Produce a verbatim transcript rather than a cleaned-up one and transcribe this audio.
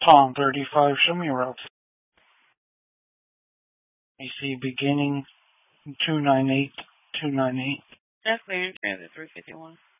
Tom thirty-five, show me route. A C beginning two nine eight two nine eight. That's clear in transit three fifty-one.